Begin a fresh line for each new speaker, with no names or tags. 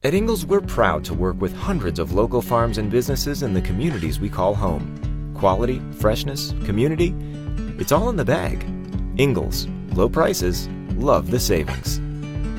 At Ingles, we're proud to work with hundreds of local farms and businesses in the communities we call home. Quality, freshness, community, it's all in the bag. Ingles, low prices, love the savings.